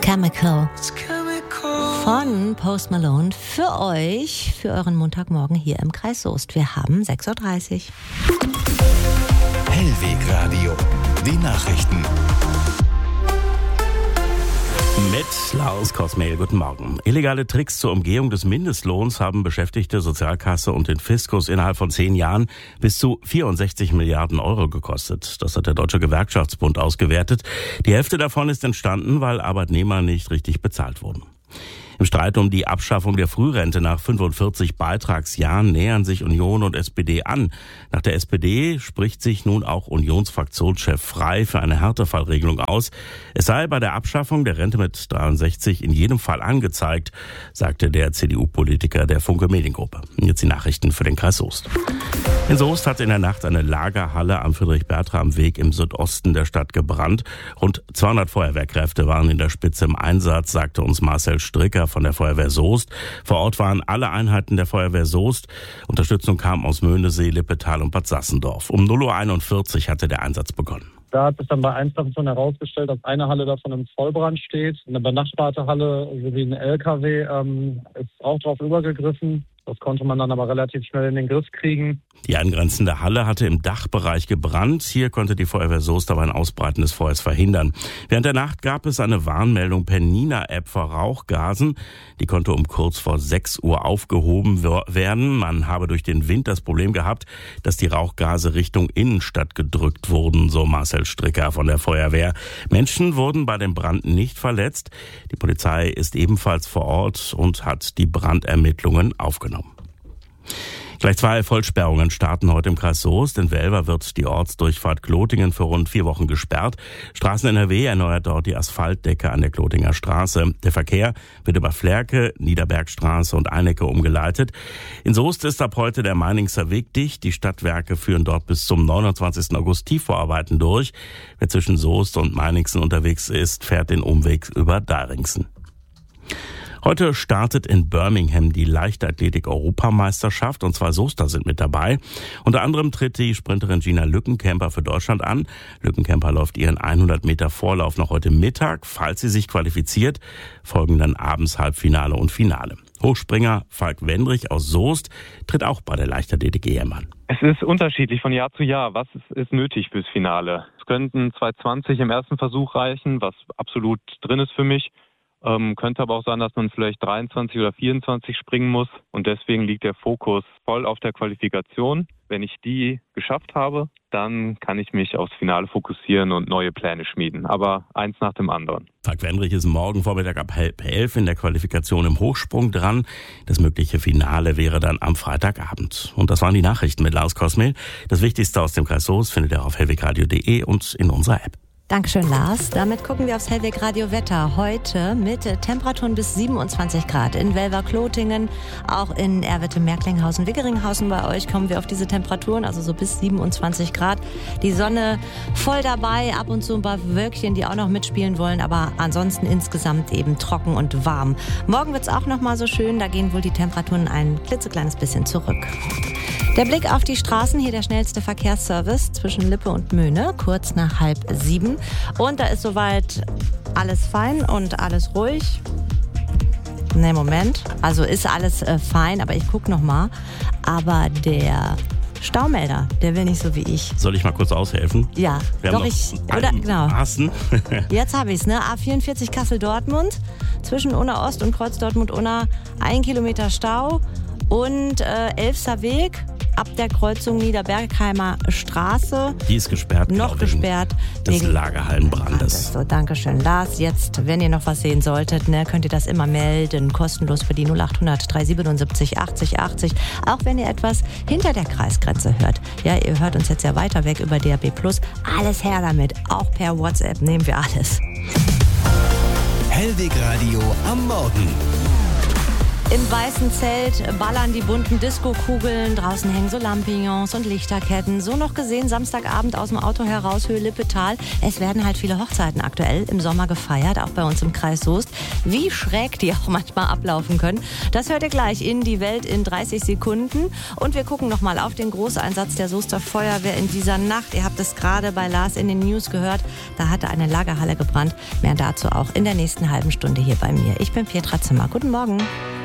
Chemical von Post Malone für euch, für euren Montagmorgen hier im Kreis Soest. Wir haben 6.30 Uhr. Hellweg Radio, die Nachrichten. Mit Lars Kosmehl, guten Morgen. Illegale Tricks zur Umgehung des Mindestlohns haben Beschäftigte, Sozialkasse und den Fiskus innerhalb von 10 Jahren bis zu 64 Milliarden Euro gekostet. Das hat der Deutsche Gewerkschaftsbund ausgewertet. Die Hälfte davon ist entstanden, weil Arbeitnehmer nicht richtig bezahlt wurden. Im Streit um die Abschaffung der Frührente nach 45 Beitragsjahren nähern sich Union und SPD an. Nach der SPD spricht sich nun auch Unionsfraktionschef Frey für eine Härtefallregelung aus. Es sei bei der Abschaffung der Rente mit 63 in jedem Fall angezeigt, sagte der CDU-Politiker der Funke Mediengruppe. Jetzt die Nachrichten für den Kreis Soest. In Soest hat in der Nacht eine Lagerhalle am Friedrich-Bertram-Weg im Südosten der Stadt gebrannt. Rund 200 Feuerwehrkräfte waren in der Spitze im Einsatz, sagte uns Marcel Stricker von der Feuerwehr Soest. Vor Ort waren alle Einheiten der Feuerwehr Soest. Unterstützung kam aus Möhnesee, Lippetal und Bad Sassendorf. Um 0:41 Uhr hatte der Einsatz begonnen. Da hat sich dann bei Einsatzstationen herausgestellt, dass eine Halle davon im Vollbrand steht. Eine benachbarte Halle sowie ein LKW ist auch drauf übergegriffen. Das konnte man dann aber relativ schnell in den Griff kriegen. Die angrenzende Halle hatte im Dachbereich gebrannt. Hier konnte die Feuerwehr Soest aber ein Ausbreiten des Feuers verhindern. Während der Nacht gab es eine Warnmeldung per Nina-App vor Rauchgasen. Die konnte um kurz vor 6 Uhr aufgehoben werden. Man habe durch den Wind das Problem gehabt, dass die Rauchgase Richtung Innenstadt gedrückt wurden, so Marcel Stricker von der Feuerwehr. Menschen wurden bei dem Brand nicht verletzt. Die Polizei ist ebenfalls vor Ort und hat die Brandermittlungen aufgenommen. Gleich 2 Vollsperrungen starten heute im Kreis Soest. In Welver wird die Ortsdurchfahrt Klotingen für rund 4 Wochen gesperrt. Straßen NRW erneuert dort die Asphaltdecke an der Klotinger Straße. Der Verkehr wird über Flerke, Niederbergstraße und Einecke umgeleitet. In Soest ist ab heute der Meiningser Weg dicht. Die Stadtwerke führen dort bis zum 29. August Tiefbauarbeiten durch. Wer zwischen Soest und Meiningsen unterwegs ist, fährt den Umweg über Deiringsen. Heute startet in Birmingham die Leichtathletik-Europameisterschaft und 2 Soester sind mit dabei. Unter anderem tritt die Sprinterin Gina Lückenkämper für Deutschland an. Lückenkämper läuft ihren 100 Meter Vorlauf noch heute Mittag. Falls sie sich qualifiziert, folgen dann abends Halbfinale und Finale. Hochspringer Falk Wendrich aus Soest tritt auch bei der Leichtathletik-EM an. Es ist unterschiedlich von Jahr zu Jahr. Was ist nötig fürs Finale? Es könnten 2,20 im ersten Versuch reichen, was absolut drin ist für mich. Könnte aber auch sein, dass man vielleicht 23 oder 24 springen muss. Und deswegen liegt der Fokus voll auf der Qualifikation. Wenn ich die geschafft habe, dann kann ich mich aufs Finale fokussieren und neue Pläne schmieden. Aber eins nach dem anderen. Falk Wendrich ist morgen Vormittag ab 10:30 in der Qualifikation im Hochsprung dran. Das mögliche Finale wäre dann am Freitagabend. Und das waren die Nachrichten mit Lars Kosmehl. Das Wichtigste aus dem Kreis Soest findet ihr auf hellwegradio.de und in unserer App. Dankeschön, Lars. Damit gucken wir aufs Hellweg Radio Wetter. Heute mit Temperaturen bis 27 Grad in Welver-Klotingen, auch in Erwitte, Merklinghausen, Wickeringhausen. Bei euch kommen wir auf diese Temperaturen, also so bis 27 Grad. Die Sonne voll dabei, ab und zu ein paar Wölkchen, die auch noch mitspielen wollen, aber ansonsten insgesamt eben trocken und warm. Morgen wird's auch noch mal so schön, da gehen wohl die Temperaturen ein klitzekleines bisschen zurück. Der Blick auf die Straßen, hier der schnellste Verkehrsservice zwischen Lippe und Möhne, kurz nach 6:30. Und da ist soweit alles fein und alles ruhig. Ne, Moment. Also ist alles fein, aber ich gucke noch mal. Aber der Staumelder, der will nicht so wie ich. Soll ich mal kurz aushelfen? Ja, doch genau. Hassen. Jetzt habe ich es, ne? A44 Kassel-Dortmund, zwischen Unna Ost und Kreuz Dortmund-Unna 1 Kilometer Stau und Elfser Weg. Ab der Kreuzung Niederbergheimer Straße. Die ist gesperrt. Noch gesperrt. Des Lagerhallenbrandes. So, Dankeschön, Lars. Jetzt, wenn ihr noch was sehen solltet, ne, könnt ihr das immer melden. Kostenlos für die 0800 377 80 80. Auch wenn ihr etwas hinter der Kreisgrenze hört. Ja, ihr hört uns jetzt ja weiter weg über DAB+. Alles her damit. Auch per WhatsApp nehmen wir alles. Hellweg Radio am Morgen. Im weißen Zelt ballern die bunten Disco-Kugeln, draußen hängen so Lampignons und Lichterketten. So noch gesehen, Samstagabend aus dem Auto heraus, Höhe Lippetal. Es werden halt viele Hochzeiten aktuell im Sommer gefeiert, auch bei uns im Kreis Soest. Wie schräg die auch manchmal ablaufen können, das hört ihr gleich in Die Welt in 30 Sekunden. Und wir gucken nochmal auf den Großeinsatz der Soester Feuerwehr in dieser Nacht. Ihr habt es gerade bei Lars in den News gehört, da hatte eine Lagerhalle gebrannt. Mehr dazu auch in der nächsten halben Stunde hier bei mir. Ich bin Petra Zimmer. Guten Morgen.